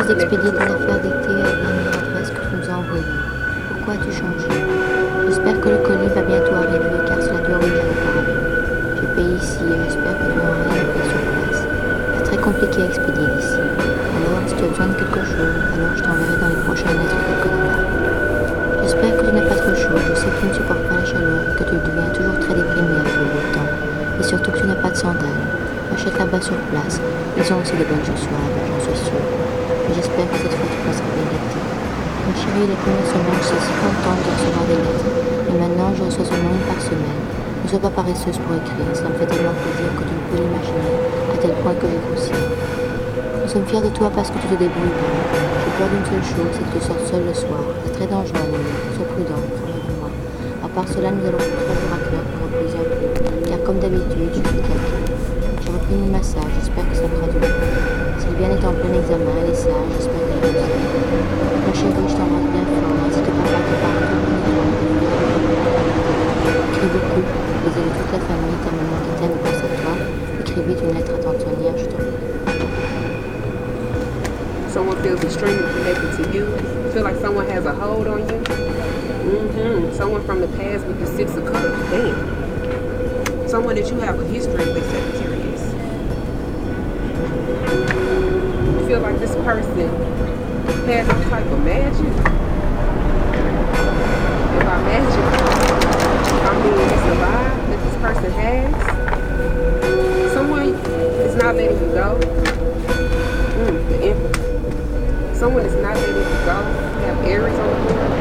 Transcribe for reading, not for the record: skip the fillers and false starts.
expédier des affaires dictées à la dernière adresse que tu nous as envoyée. Pourquoi as-tu changé? J'espère que le colis va bientôt arriver car cela doit rouler auparavant. J'ai payé ici et j'espère que tu n'auras rien à faire sur place. C'est très compliqué à expédier d'ici. Alors, si tu as besoin de quelque chose, alors je t'enverrai dans les prochaines lettres quelques dollars. J'espère que tu n'as pas trop chaud. Je sais que tu ne supportes pas la chaleur et que tu deviens toujours très déprimé avec le beau temps. Et surtout que tu n'as pas de sandales. Achète là-bas sur place. Ils ont aussi de bonnes chaussures là-bas, j'en suis sûre. Mais j'espère que cette fois tu passeras bien l'été. Ma chérie, les premières semaines, je suis si contente de recevoir des lettres. Et maintenant, je reçois seulement une par semaine. Ne sois pas paresseuse pour écrire. Cela me fait tellement plaisir que tu ne peux l'imaginer, à tel point que j'ai grossi. Nous sommes fiers de toi parce que tu te débrouilles bien. J'ai peur d'une seule chose, c'est que tu sortes seul le soir. C'est très dangereux, Amélie. Sois prudent, travaille de moi. À part cela, nous allons 3 jours à Clark pour reposer un peu. Car comme d'habitude, je suis claquée. J'ai repris mon massage, j'espère que ça fera du bien. Sylviane est en plein examen, elle est sage, j'espère qu'elle est aussi. Ma chérie, je t'embrasse bien fort, ainsi que papa qui parle tout le temps. Écris beaucoup, les de toute la famille, ta maman qui t'aime pense à toi. Écris vite une lettre à tante Sonia, je t'en prie. Someone feels extremely connected to you. You feel like someone has a hold on you. Someone from the past with the 6 of Cups. Damn. Someone that you have a history with, Sagittarius. You feel like this person has some type of magic. And by magic, I mean it's a vibe that this person has. Someone is not letting you go. The Emperor. Someone is not letting you go. You have Aries on the board.